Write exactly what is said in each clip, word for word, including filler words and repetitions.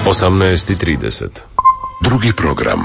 osamnaest i trideset. Drugi program.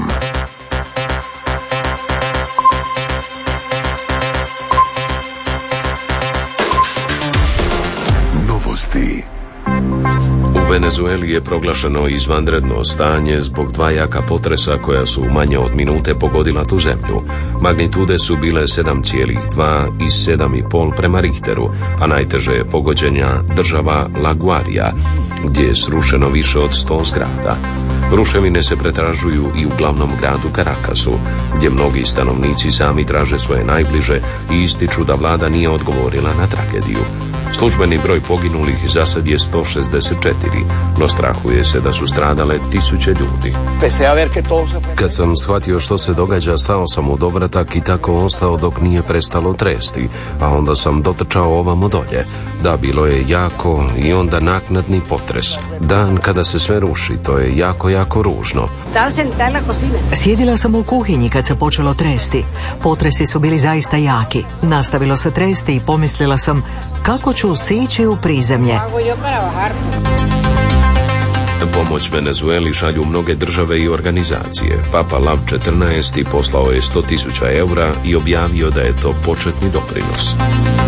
Novosti. U Venezueli je proglašeno izvanredno stanje zbog dva jaka potresa koja su manje od minute pogodila tu zemlju. Magnitude su bile sedam zarez dva i sedam zarez pet prema Richteru, a najteže je pogođenja država La Guaria, gdje je srušeno više od sto zgrada. Ruševine se pretražuju i u glavnom gradu Caracasu, gdje mnogi stanovnici sami traže svoje najbliže i ističu da vlada nije odgovorila na tragediju. Službeni broj poginulih za sad je sto šezdeset četiri, no strahuje se da su stradale tisuće ljudi. Kad sam shvatio što se događa, stao sam u dovratak i tako ostao dok nije prestalo tresti, a onda sam dotrčao ovamo dolje. Da, bilo je jako i onda naknadni potres. Dan kada se sve ruši, to je jako, jako ružno. Sjedila sam u kuhinji kad se počelo tresti. Potresi su bili zaista jaki. Nastavilo se tresti i pomislila sam kako ću sići u prizemlje. Pomoć Venezueli šalju mnoge države i organizacije. Papa Lav četrnaesti poslao je sto tisuća eura i objavio da je to početni doprinos.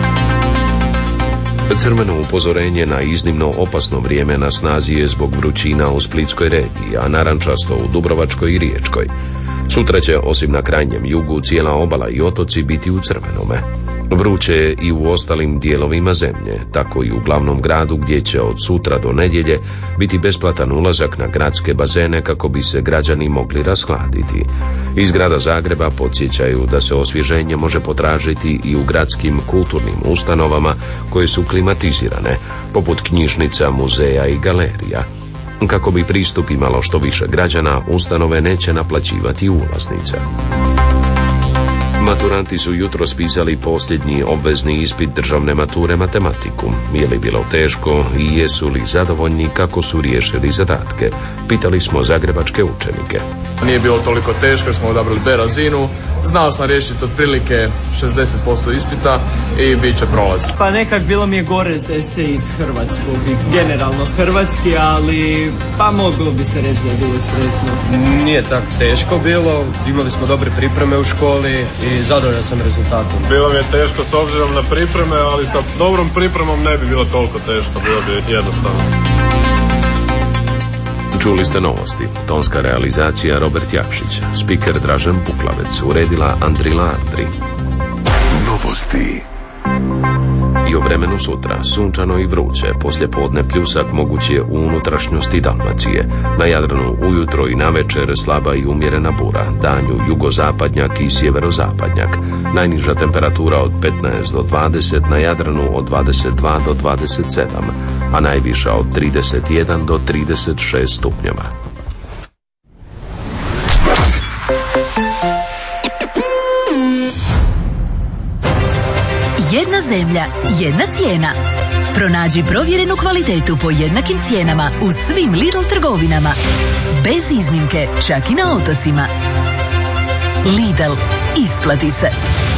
Crveno upozorenje na iznimno opasno vrijeme na snazi je zbog vrućina u Splitskoj regiji, a narančasto u Dubrovačkoj i Riječkoj. Sutra će, osim na krajnjem jugu, cijela obala i otoci biti u crvenome. Vruće je i u ostalim dijelovima zemlje, tako i u glavnom gradu gdje će od sutra do nedjelje biti besplatan ulazak na gradske bazene kako bi se građani mogli rashladiti. Iz grada Zagreba podsjećaju da se osvježenje može potražiti i u gradskim kulturnim ustanovama koje su klimatizirane, poput knjižnica, muzeja i galerija. Kako bi pristup imalo što više građana, ustanove neće naplaćivati ulaznice. Maturanti su jutros pisali posljednji obvezni ispit državne mature matematiku. Je li bilo teško i jesu li zadovoljni kako su riješili zadatke? Pitali smo zagrebačke učenike. Nije bilo toliko teško jer smo odabrali B razinu. Znao sam riješiti otprilike šezdeset posto ispita i bit će prolaz. Pa nekak bilo mi je gore za esej iz hrvatskog i generalno hrvatski, ali pa moglo bi se reći da je bilo stresno. Nije tako teško bilo, imali smo dobre pripreme u školi i zadovoljan sam rezultatom. Bilo mi je teško s obzirom na pripreme, ali sa dobrom pripremom ne bi bilo toliko teško, bilo bi jednostavno. Čuli ste novosti. Tonska realizacija Robert Jakšić, spiker Dražen Puklavec, uredila Andrila Andri. Novosti. I o vremenu sutra, sunčano i vruće, poslje podne pljusak moguć je u unutrašnjosti Dalmacije. Na Jadranu ujutro i navečer slaba i umjerena bura, danju jugozapadnjak i sjeverozapadnjak. Najniža temperatura od petnaest do dvadeset, na Jadranu od dvadeset dva do dvadeset sedam, a najviša od trideset jedan do trideset šest stupnjeva. Jedna zemlja, jedna cijena. Pronađi provjerenu kvalitetu po jednakim cijenama u svim Lidl trgovinama. Bez iznimke, čak i na otocima. Lidl, isplati se.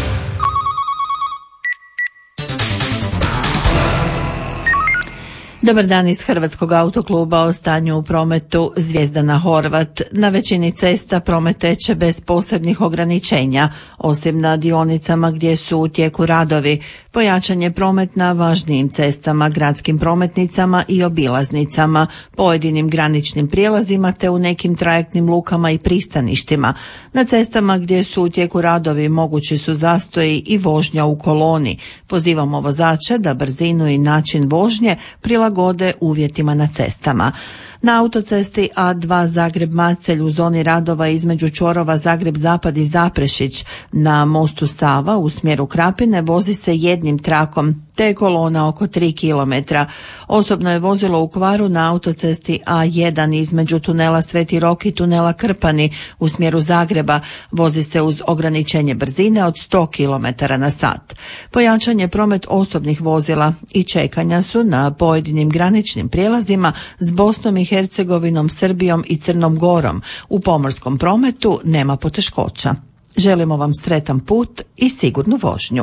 Dobar dan iz Hrvatskog autokluba o stanju u prometu. Zvjezdana Horvat. Na većini cesta promet teče bez posebnih ograničenja, osim na dionicama gdje su u tijeku radovi. Pojačan je promet na važnijim cestama, gradskim prometnicama i obilaznicama, pojedinim graničnim prijelazima te u nekim trajektnim lukama i pristaništima. Na cestama gdje su u tijeku radovi mogući su zastoji i vožnja u koloni. Pozivamo vozače da brzinu i način vožnje prilagode uvjetima na cestama. Na autocesti A dva Zagreb-Macelj u zoni radova između čvorova Zagreb-Zapad i Zaprešić na mostu Sava u smjeru Krapine vozi se jednim trakom, te je kolona oko tri kilometra. Osobno je vozilo u kvaru na autocesti A jedan između tunela Sveti Rok i tunela Krpani u smjeru Zagreba. Vozi se uz ograničenje brzine od sto kilometara na sat. Pojačan je promet osobnih vozila i čekanja su na pojedinim graničnim prijelazima s Bosnom i Hercegovinom, Srbijom i Crnom Gorom. U pomorskom prometu nema poteškoća. Želimo vam sretan put i sigurnu vožnju.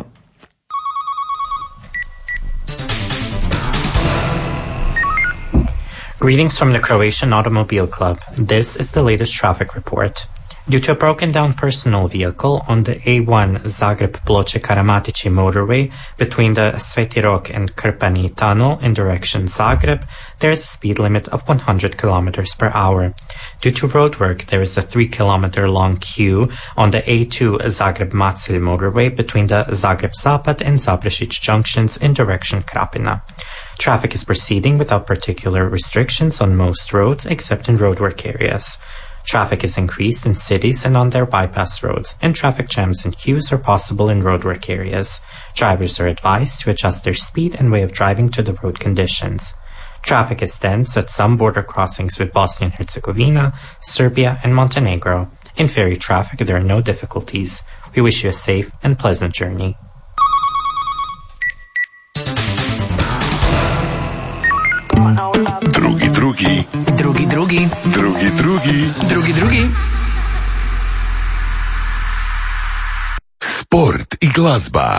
Greetings from the Croatian Automobile Club. This is the latest traffic report. Due to a broken down personal vehicle on the A one Zagreb-Ploče-Karamatići motorway between the Sveti Rok and Krpani tunnel in direction Zagreb, there is a speed limit of one hundred kilometers per hour. Due to road work, there is a three kilometer long queue on the A two Zagreb-Macelj motorway between the Zagreb-Zapad and Zaprešić junctions in direction Krapina. Traffic is proceeding without particular restrictions on most roads except in roadwork areas. Traffic is increased in cities and on their bypass roads, and traffic jams and queues are possible in roadwork areas. Drivers are advised to adjust their speed and way of driving to the road conditions. Traffic is dense at some border crossings with Bosnia and Herzegovina, Serbia, and Montenegro. In ferry traffic, there are no difficulties. We wish you a safe and pleasant journey. Drugi, drugi. Drugi, drugi. Drugi, drugi. Drugi, drugi. Sport i glazba.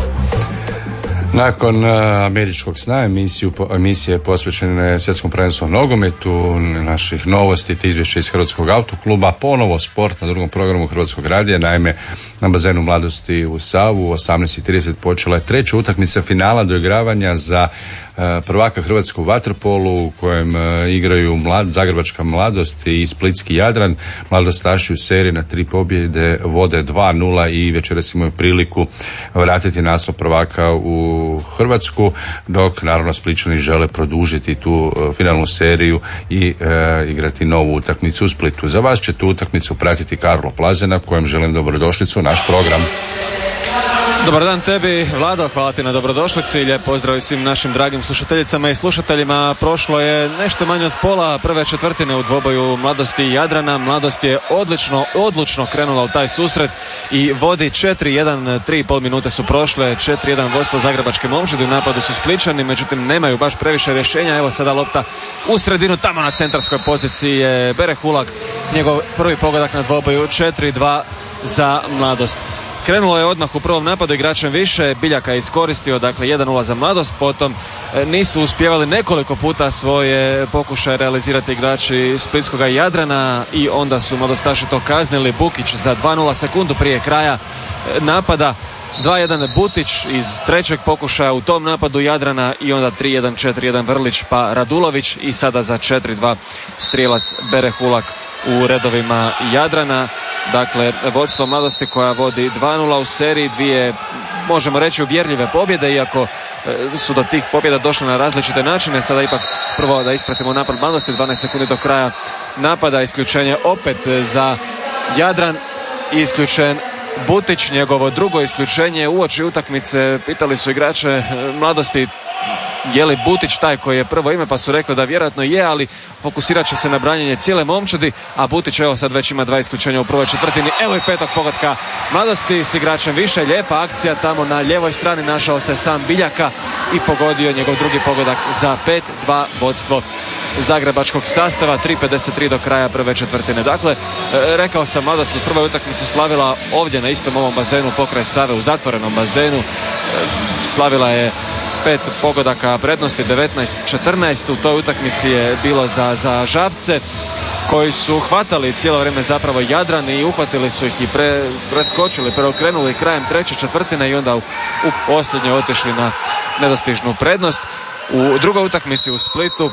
Nakon uh, američkog sna emisiju, po, emisije posvećene svjetskom prvenstvu nogometu, naših novosti te izvješća iz Hrvatskog autokluba, ponovo sport na drugom programu Hrvatskog radija. Naime, na bazenu Mladosti u Savu u osamnaest i trideset počela je treća utakmica finala doigravanja za uh, prvaka Hrvatskog u vaterpolu u kojem uh, igraju mlad, Zagrebačka Mladost i Splitski Jadran. Mladostaši u seriji na tri pobjede vode dva nula i večeras imaju priliku vratiti naslov prvaka u Hrvatsku, dok naravno Spličani žele produžiti tu uh, finalnu seriju i uh, igrati novu utakmicu u Splitu. Za vas će tu utakmicu pratiti Karlo Plazena, kojem želim dobrodošlicu u naš program. Dobar dan tebi, Vlado, hvala ti na dobrodošlici, lijep pozdrav svim našim dragim slušateljicama i slušateljima. Prošlo je nešto manje od pola prve četvrtine u dvoboju Mladosti i Jadrana. Mladost je odlično, odlučno krenula u taj susret i vodi četiri jedan, tri i pol minute su prošle, četiri jedan vodstvo Zagrebačke momčadi, u napadu su Spličani, međutim nemaju baš previše rješenja. Evo sada lopta u sredinu, tamo na centarskoj poziciji je Bere Hulak, njegov prvi pogodak na dvoboju, četiri dva za Mladost. Krenulo je odmah u prvom napadu igračem više, Biljaka je iskoristio, dakle jedan nula za Mladost, potom nisu uspjevali nekoliko puta svoje pokušaje realizirati igrači Splitskog Jadrana i onda su Mladostaši to kaznili. Bukić za dva nula sekundu prije kraja napada, dva jedan Butić iz trećeg pokušaja u tom napadu Jadrana i onda tri jedan, četiri jedan Vrlić pa Radulović i sada za četiri dva strijelac Bere Hulak u redovima Jadrana. Dakle, vodstvo Mladosti koja vodi dva nula u seriji, dvije, možemo reći, uvjerljive pobjede, iako su do tih pobjeda došle na različite načine. Sada ipak prvo da ispratimo napad Mladosti, dvanaest sekundi do kraja napada, isključenje opet za Jadran, isključen Butić, njegovo drugo isključenje uoči utakmice. Pitali su igrače Mladosti je li Butić taj koji je prvo ime, pa su rekli da vjerojatno je, ali fokusirat će se na branjenje cijele momčadi, a Butić evo sad već ima dva isključenja u prvoj četvrtini. Evo i petog pogotka Mladosti s igračem više, lijepa akcija tamo na lijevoj strani, našao se sam Biljaka i pogodio njegov drugi pogodak za pet dva vodstvo zagrebačkog sastava, tri pedeset tri do kraja prve četvrtine. Dakle, rekao sam, Mladost u prvoj utakmici slavila ovdje na istom ovom bazenu pokraj Save, u zatvorenom bazenu, slavila je s pet pogodaka prednosti, devetnaest četrnaest. U toj utakmici je bilo za, za Žabce koji su hvatali cijelo vrijeme zapravo Jadran i uhvatili su ih i pre, preskočili, preokrenuli krajem treće četvrtine i onda u, u posljednje otišli na nedostižnu prednost. U drugoj utakmici u Splitu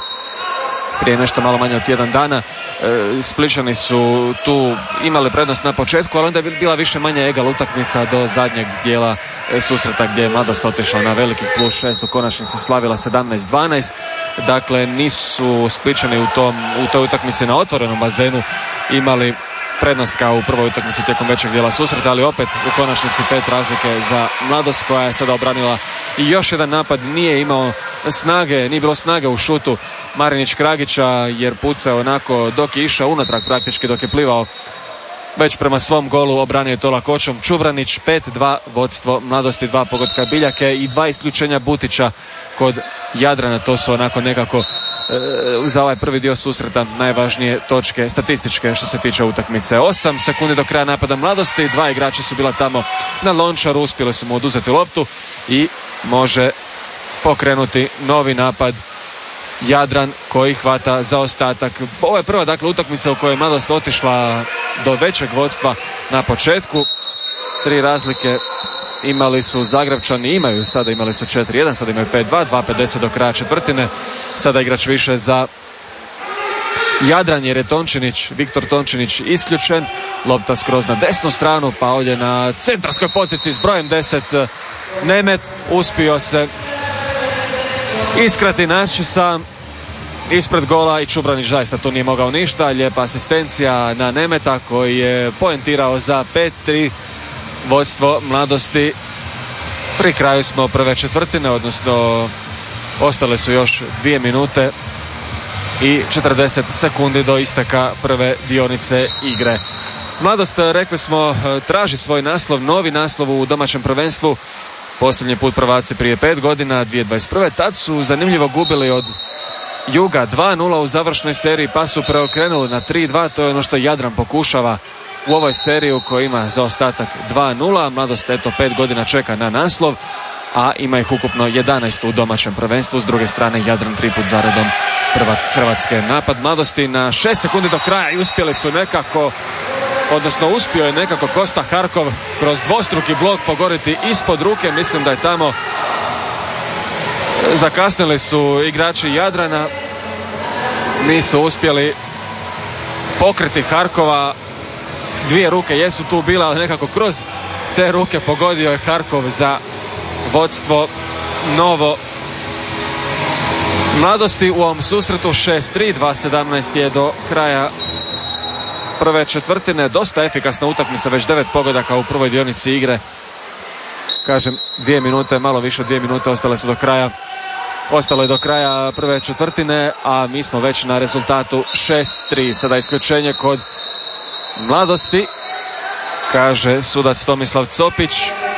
prije nešto malo manje od tjedan dana e, Spličani su tu imali prednost na početku, ali onda je bila više manje egal utakmica do zadnjeg dijela e, susreta gdje je Mladost otišla na velikih plus šest, u konačnici slavila sedamnaest dvanaest. Dakle, nisu Spličani u, tom, u toj utakmici na otvorenom bazenu imali prednost kao u prvoj utakmici tijekom većeg dijela susreta, ali opet u konačnici pet razlike za Mladost koja je sada obranila i još jedan napad. Nije imao snage, nije bilo snage u šutu Marinić Kragića jer pucao onako dok je išao unatrag, praktički dok je plivao već prema svom golu, obranio je to lakoćom Čubranić. Pet dva vodstvo Mladosti, dva pogotka Biljake i dva isključenja Butića kod Jadrana. To su onako nekako e, za ovaj prvi dio susreta najvažnije točke statističke što se tiče utakmice. Osam sekundi do kraja napada Mladosti, dva igrača su bila tamo na lončaru, uspjeli su mu oduzeti loptu i može pokrenuti novi napad Jadran koji hvata zaostatak. Ovo je prva dakle utakmica u kojoj je Mladost otišla do većeg vodstva na početku. Tri razlike imali su Zagrebčani, imaju sada, imali su četiri jedan, sada imaju pet dva, dva pedeset do kraja četvrtine. Sada igrač više za Jadran jer je Tončinić, Viktor Tončinić isključen. Lopta skroz na desnu stranu, pa ovdje na centarskoj poziciji s brojem deset Nemet uspio se iskrati naći sam ispred gola i Čubranić zaista tu nije mogao ništa. Lijepa asistencija na Nemeta koji je poentirao za pet tri. Vodstvo Mladosti. Pri kraju smo prve četvrtine, odnosno ostale su još dvije minute i četrdeset sekundi do isteka prve dionice igre. Mladost, rekli smo, traži svoj naslov, novi naslov u domaćem prvenstvu. Posljednji put prvaci prije pet godina, dvije tisuće dvadeset prve. Tad su zanimljivo gubili od Juga dva nula u završnoj seriji, pa su preokrenuli na tri dva. To je ono što Jadran pokušava u ovoj seriji u kojoj ima zaostatak dva nula. Mladost eto pet godina čeka na naslov, a ima ih ukupno jedanaest u domaćem prvenstvu. S druge strane Jadran tri put zaredom prvak Hrvatske. Napad Mladosti na šest sekundi do kraja i uspjeli su nekako, odnosno uspio je nekako Kosta Harkov kroz dvostruki blok pogoriti ispod ruke. Mislim da je tamo zakasnili su igrači Jadrana, nisu uspjeli pokriti Harkova. Dvije ruke jesu tu bila, ali nekako kroz te ruke pogodio je Harkov za vodstvo novo Mladosti u ovom susretu. Šest tri, dva sedamnaest je do kraja prve četvrtine. Dosta efikasna utakmica, već devet pogodaka u prvoj dionici igre. Kažem, dvije minute, malo više dvije minute ostale su do kraja. Ostalo je do kraja prve četvrtine, a mi smo već na rezultatu šest tri. Sada isključenje kod Mladosti, kaže sudac Tomislav Copić.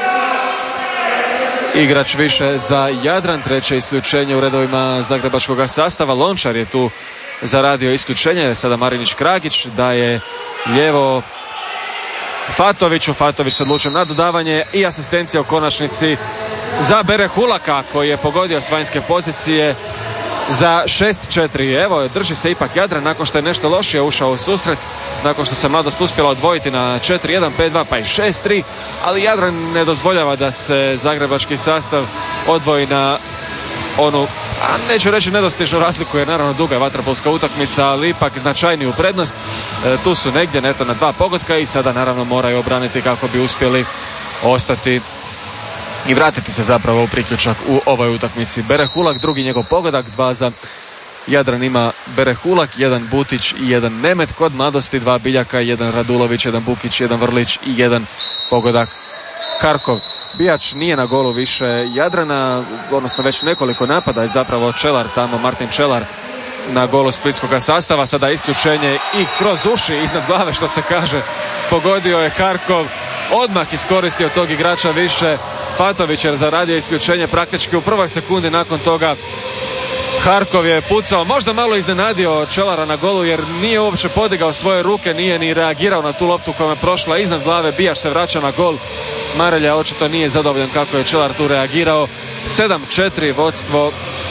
Igrač više za Jadran, treće isključenje u redovima zagrebačkog sastava. Lončar je tu zaradio isključenje, sada Marinić Kragić daje lijevo Fatoviću. Fatović se odlučio na dodavanje i asistencija u konačnici za Bere Hulaka koji je pogodio s vanjske pozicije za šest četiri. Evo, drži se ipak Jadran nakon što je nešto lošije ušao u susret, nakon što se Mladost uspjela odvojiti na četiri jedan, pet dva pa i šest tri, ali Jadran ne dozvoljava da se zagrebački sastav odvoji na onu, a neću reći nedostižnu razliku jer naravno duga je vaterpolska utakmica, ali ipak značajniju prednost. E, tu su negdje neto na dva pogotka i sada naravno moraju obraniti kako bi uspjeli ostati i vratiti se zapravo u priključak u ovoj utakmici. Bere Hulak, drugi njegov pogodak, dva za Jadran ima Bere Hulak, jedan Butić i jedan Nemet. Kod Mladosti dva Biljaka, jedan Radulović, jedan Bukić, jedan Vrlić i jedan pogodak Harkov. Bijač nije na golu više Jadrana, odnosno već nekoliko napada je zapravo Čelar tamo, Martin Čelar na golu splitskog sastava. Sada isključenje i kroz uši, iznad glave što se kaže, pogodio je Harkov. Odmah iskoristio tog igrača više Fatović jer zaradio isključenje praktički u prvoj sekundi. Nakon toga Harkov je pucao, možda malo iznenadio Čelara na golu jer nije uopće podigao svoje ruke, nije ni reagirao na tu loptu koja je prošla iznad glave. Bijaš se vraća na gol. Marelja očito nije zadovoljan kako je Čelar tu reagirao. sedam četiri vodstvo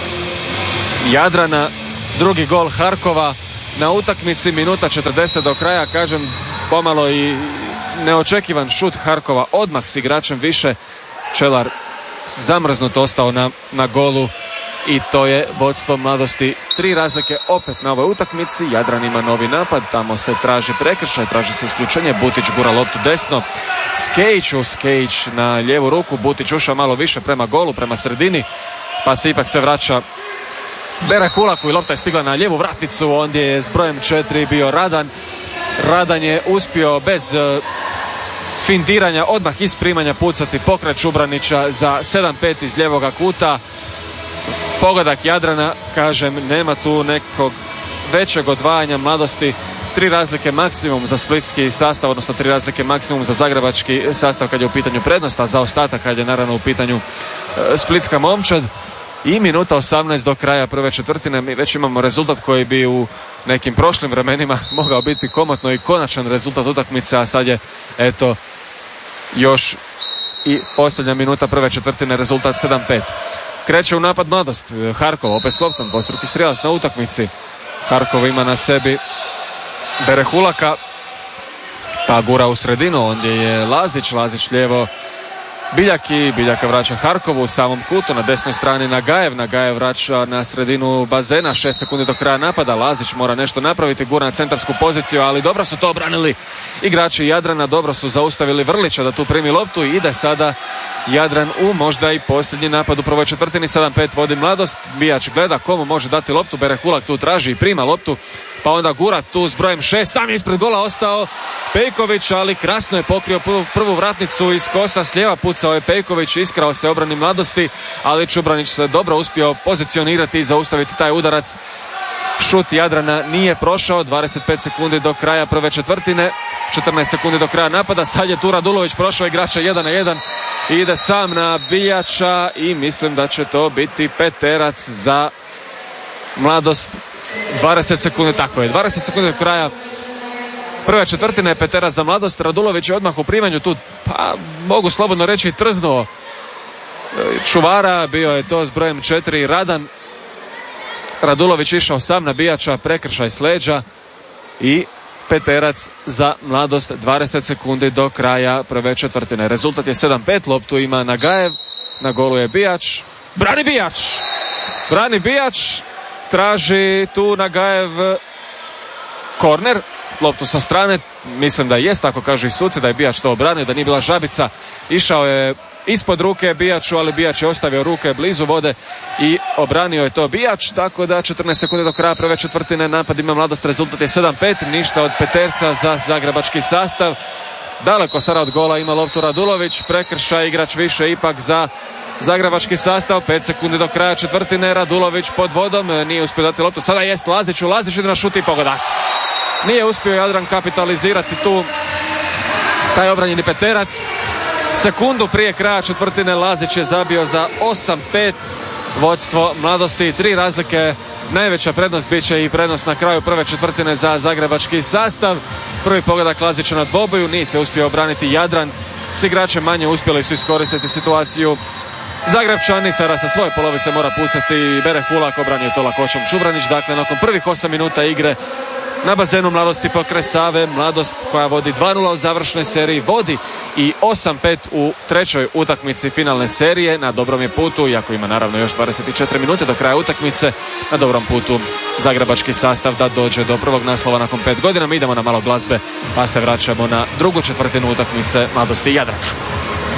Jadrana. Drugi gol Harkova na utakmici, minuta četrdeset do kraja. Kažem, pomalo i neočekivan šut Harkova odmah s igračem više. Čelar zamrznut ostao na, na golu i to je vodstvo Mladosti. Tri razlike opet na ovoj utakmici. Jadran ima novi napad, tamo se traži prekršaj, traži se isključenje. Butić gura loptu desno Skejiću, Skejić na lijevu ruku. Butić ušao malo više prema golu, prema sredini, pa se ipak se vraća Bere Hulaku i lopta je stigla na lijevu vratnicu. Ondje je s brojem četiri bio Radan. Radan je uspio bez uh, fintiranja odmah iz primanja pucati pokraj Čubranića za sedam pet iz lijevoga kuta. Pogodak Jadrana, kažem, nema tu nekog većeg odvajanja Mladosti. Tri razlike maksimum za splitski sastav, odnosno tri razlike maksimum za zagrebački sastav kad je u pitanju prednost, a za ostatak kad je naravno u pitanju uh, splitska momčad. I minuta osamnaest do kraja prve četvrtine. Mi već imamo rezultat koji bi u nekim prošlim vremenima mogao biti komotno i konačan rezultat utakmice, a sad je eto još i posljednja minuta prve četvrtine, rezultat sedam pet. kreće u napad Mladost. Harkov opet s loptom, dvostruki strijelac na utakmici. Harkov ima na sebi Berehulaka, pa gura u sredinu, ondje je Lazić, Lazić lijevo Biljak i Biljaka vraća Harkovu u samom kutu, na desnoj strani Nagajev, Nagajev vraća na sredinu bazena, šest sekundi do kraja napada, Lazić mora nešto napraviti, gura na centarsku poziciju, ali dobro su to obranili igrači Jadrana, dobro su zaustavili Vrlića da tu primi loptu i ide sada Jadran u možda i posljednji napad u prvoj četvrtini. Sedam pet vodi Mladost, Bijač gleda komu može dati loptu, Berehulak tu traži i prima loptu, pa onda gura tu s brojem šest, sam je ispred gola ostao Pejković, ali krasno je pokrio prvu, prvu vratnicu iz kosa, s lijeva pucao je Pejković, iskrao se obrani Mladosti, ali Čubranić se dobro uspio pozicionirati i zaustaviti taj udarac. Šut Jadrana nije prošao, dvadeset pet sekundi do kraja prve četvrtine, četrnaest sekundi do kraja napada, sad je tu Radulović prošao igrača jedan na jedan i ide sam na Bijača i mislim da će to biti peterac za Mladost. dvadeset sekundi, tako je, dvadeset sekundi do kraja prve četvrtine, peterac za Mladost. Radulović je odmah u primanju tu, pa mogu slobodno reći, trznuo čuvara, bio je to s brojem četiri Radan. Radulović išao sam na Bijača, prekršaj s leđa i peterac za Mladost, dvadeset sekundi do kraja prve četvrtine. Rezultat je sedam pet, loptu ima Nagajev, na golu je Bijač, brani Bijač, brani Bijač, traži tu Nagajev korner, loptu sa strane, mislim da jest, tako kažu i suci, da je Bijač to obranio, da nije bila žabica, išao je ispod ruke Bijaču, ali Bijač je ostavio ruke blizu vode i obranio je to Bijač, tako da četrnaest sekundi do kraja prve četvrtine, napad ima Mladost, rezultat je sedam pet, ništa od peterca za zagrebački sastav. Daleko sada od gola ima loptu Radulović, prekršaj, igrač više ipak za zagrebački sastav, pet sekundi do kraja četvrtine, Radulović pod vodom, nije uspio dati loptu, sada jest Laziću, Lazić ide na šut i pogodak. Nije uspio Jadran kapitalizirati tu taj obranjeni peterac. Sekundu prije kraja četvrtine Lazić je zabio za osam pet vodstvo Mladosti, tri razlike, najveća prednost bit će i prednost na kraju prve četvrtine za zagrebački sastav. Prvi pogodak Lazića na dvoboju, nije se uspio obraniti Jadran, s igračem manje uspjeli su iskoristiti situaciju Zagrebčani, sada sa svoje polovice mora pucati Berehulak, obranio to lakoćom Čubranić. Dakle, nakon prvih osam minuta igre na bazenu Mladosti pokraj Save, Mladost koja vodi dva nula u završnoj seriji, vodi i osam pet u trećoj utakmici finalne serije. Na dobrom je putu, iako ima naravno još dvadeset četiri minute do kraja utakmice, na dobrom putu zagrebački sastav da dođe do prvog naslova nakon pet godina. Mi idemo na malo glazbe, pa se vraćamo na drugu četvrtinu utakmice Mladosti i Jadrana.